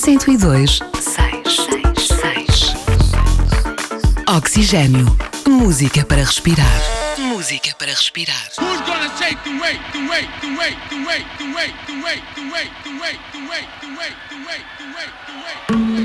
102.6. Oxigênio. Música para respirar. Música para respirar. Who's gonna take the weight, the weight, the weight, the weight, the weight, the weight, the weight, the weight, the weight, the weight, the weight, the weight, the weight.